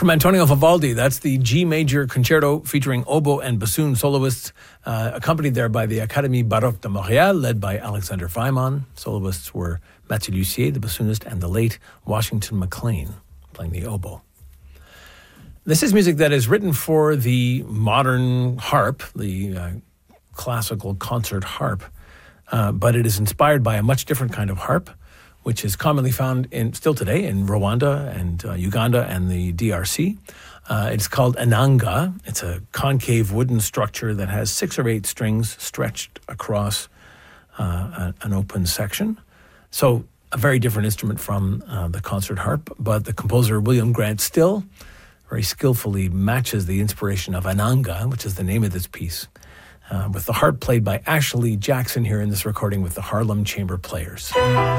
from Antonio Vivaldi. That's the G major concerto featuring oboe and bassoon soloists, accompanied there by the Académie Baroque de Montréal, led by Alexander Weimann. Soloists were Mathieu Lussier, the bassoonist, and the late Washington McLean, playing the oboe. This is music that is written for the modern harp, the classical concert harp, but it is inspired by a much different kind of harp, which is commonly found still today in Rwanda and Uganda and the DRC. It's called inanga. It's a concave wooden structure that has 6 or 8 strings stretched across an open section. So a very different instrument from the concert harp, but the composer William Grant Still very skillfully matches the inspiration of inanga, which is the name of this piece, with the harp played by Ashley Jackson here in this recording with the Harlem Chamber Players.